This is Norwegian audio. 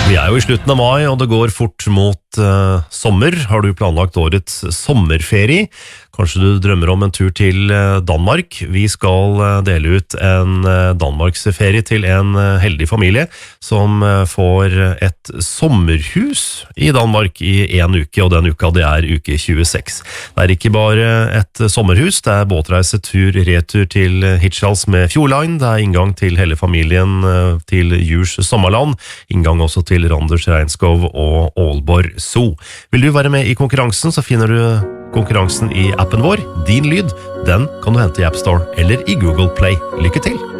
Vi jo I slutten av mai, og det går fort mot sommer. Har du planlagt årets sommerferie? Kanskje du drømmer om en tur til Danmark? Vi skal dele ut en Danmarksferie til en heldig familie som får et sommerhus I Danmark I en uke, og den uka det uke 26. Det ikke bare et sommerhus, det båtreise, tur, retur til Hirtshals med Fjordline, det inngang til hele familien til Djurs sommerland, inngang også til Randers Regnskov og Aalborg Zoo. Vil du være med I konkurransen, så finner du konkurransen I appen vår, Din Lyd. Den kan du hente I App Store eller I Google Play. Lykke til!